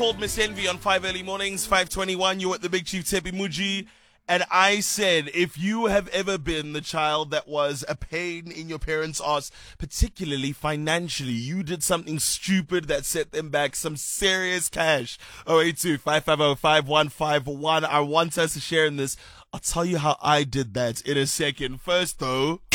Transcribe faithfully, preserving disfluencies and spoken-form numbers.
called Miss Envy on five Early Mornings, five twenty-one. You're at the Big Chief Tepi Muji. And I said, if you have ever been the child that was a pain in your parents' ass, particularly financially, you did something stupid that set them back some serious cash. oh eight two, five five zero, five one five one. I want us to share in this. I'll tell you how I did that in a second. First, though,